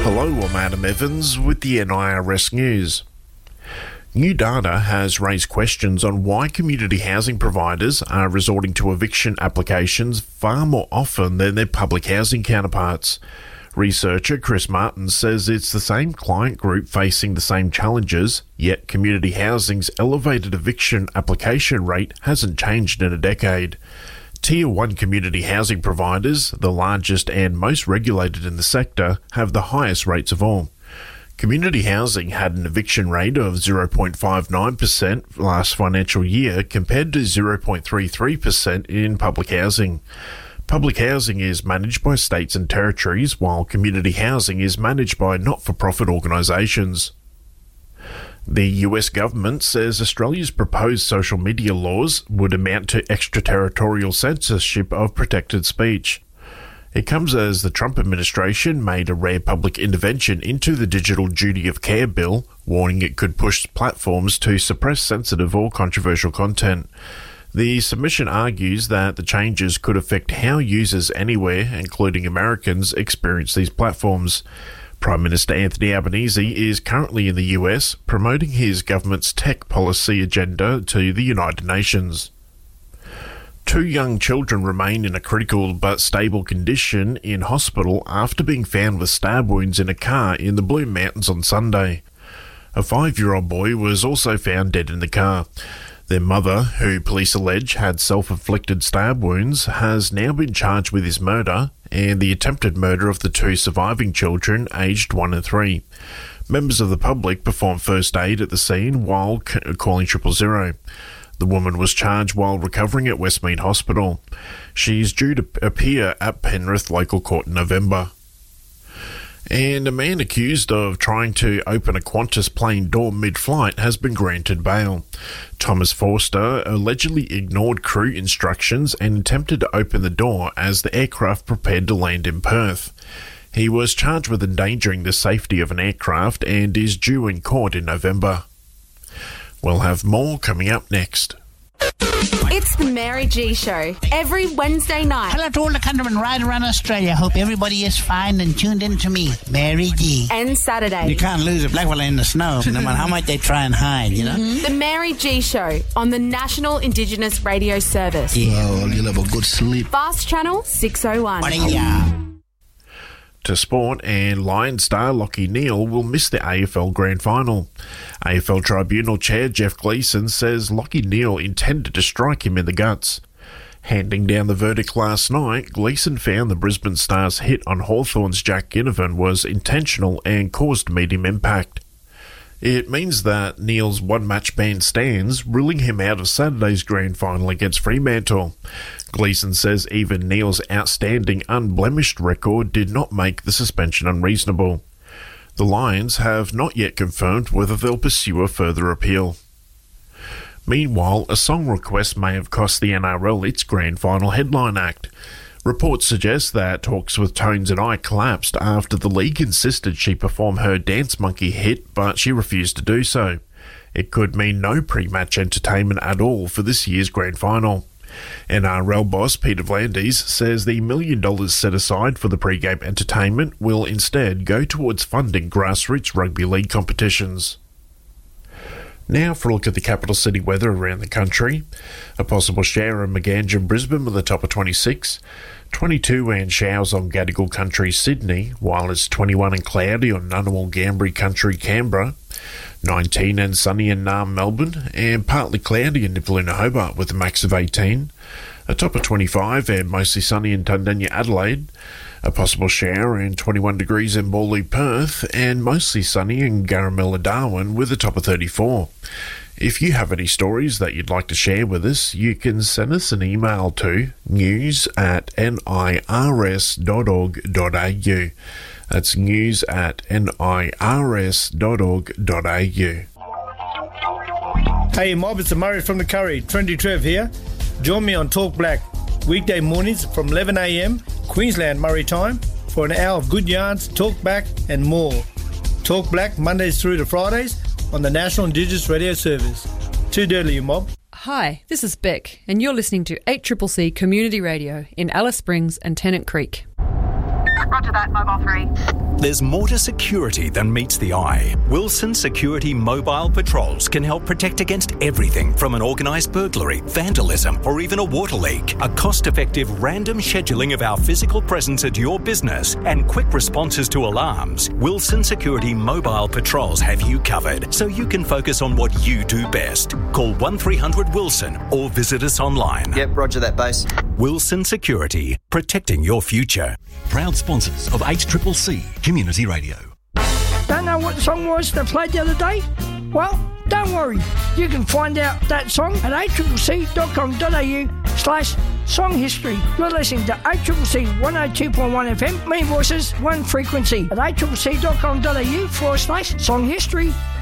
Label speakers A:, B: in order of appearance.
A: Hello, I'm Adam Evans with the NIRS News. New data has raised questions on why community housing providers are resorting to eviction applications far more often than their public housing counterparts. Researcher Chris Martin says it's the same client group facing the same challenges, yet community housing's elevated eviction application rate hasn't changed in a decade. Tier 1 community housing providers, the largest and most regulated in the sector, have the highest rates of all. Community housing had an eviction rate of 0.59% last financial year compared to 0.33% in public housing. Public housing is managed by states and territories, while community housing is managed by not-for-profit organisations. The US government says Australia's proposed social media laws would amount to extraterritorial censorship of protected speech. It comes as the Trump administration made a rare public intervention into the Digital Duty of Care bill, warning it could push platforms to suppress sensitive or controversial content. The submission argues that the changes could affect how users anywhere, including Americans, experience these platforms. Prime Minister Anthony Albanese is currently in the US promoting his government's tech policy agenda to the United Nations. 2 young children remain in a critical but stable condition in hospital after being found with stab wounds in a car in the Blue Mountains on Sunday. A 5-year-old boy was also found dead in the car. Their mother, who police allege had self-inflicted stab wounds, has now been charged with his murder and the attempted murder of the 2 surviving children, aged 1 and 3. Members of the public performed first aid at the scene while calling 000. The woman was charged while recovering at Westmead Hospital. She's due to appear at Penrith Local Court in November. And a man accused of trying to open a Qantas plane door mid-flight has been granted bail. Thomas Forster allegedly ignored crew instructions and attempted to open the door as the aircraft prepared to land in Perth. He was charged with endangering the safety of an aircraft and is due in court in November. We'll have more coming up next.
B: It's the Mary G Show, every Wednesday night.
C: Hello to all the countrymen right around Australia. Hope everybody is fine and tuned in to me, Mary G.
B: And Saturday.
C: You can't lose a black fella in the snow, no matter how much they try and hide, you know?
B: The Mary G Show on the National Indigenous Radio Service.
C: Yeah.
D: Oh, you'll have a good sleep.
B: Fast Channel 601.
A: To sport, and Lions star Lachie Neale will miss the AFL Grand Final. AFL Tribunal Chair Jeff Gleeson says Lachie Neale intended to strike him in the guts. Handing down the verdict last night, Gleeson found the Brisbane Stars' hit on Hawthorn's Jack Ginnivan was intentional and caused medium impact. It means that Neale's one-match ban stands, ruling him out of Saturday's Grand Final against Fremantle. Gleeson says even Neale's outstanding unblemished record did not make the suspension unreasonable. The Lions have not yet confirmed whether they'll pursue a further appeal. Meanwhile, a song request may have cost the NRL its Grand Final headline act. Reports suggest that talks with Tones and I collapsed after the league insisted she perform her Dance Monkey hit, but she refused to do so. It could mean no pre-match entertainment at all for this year's Grand Final. NRL boss Peter V'landys says the $1 million set aside for the pre-game entertainment will instead go towards funding grassroots rugby league competitions. Now for a look at the capital city weather around the country. A possible shower in Maganja and Brisbane with a top of 26. 22 and showers on Gadigal Country, Sydney, while it's 21 and cloudy on Ngunnawal Ngambri Country, Canberra. 19 and sunny in Naarm, Melbourne, and partly cloudy in Nipaluna, Hobart with a max of 18. A top of 25 and mostly sunny in Tundanya, Adelaide. A possible shower and 21 degrees in Morley, Perth, and mostly sunny in Garamella, Darwin with a top of 34. If you have any stories that you'd like to share with us, you can send us an email to news@nirs.org.au. That's news@nirs.org.au.
E: Hey mob, it's Murray from the Curry. Trendy Trev here. Join me on Talk Black, weekday mornings from 11 a.m, Queensland Murray time, for an hour of good yarns, talk back and more. Talk Black Mondays through to Fridays on the National Indigenous Radio Service. Too dirty, you mob.
F: Hi, this is Beck, and you're listening to 8CCC Community Radio in Alice Springs and Tennant Creek.
D: Roger that, Mobile 3.
G: There's more to security than meets the eye. Wilson Security Mobile Patrols can help protect against everything from an organised burglary, vandalism, or even a water leak. A cost-effective random scheduling of our physical presence at your business and quick responses to alarms. Wilson Security Mobile Patrols have you covered, so you can focus on what you do best. Call 1300 Wilson or visit us online.
H: Yep, roger that, base.
G: Wilson Security, protecting your future.
I: Proud sponsors of HCCC Community Radio.
J: Don't know what the song was they played the other day? Well, don't worry. You can find out that song at accc.com.au/song history. You're listening to ACCC 102.1 FM, many voices, one frequency at accc.com.au/song history.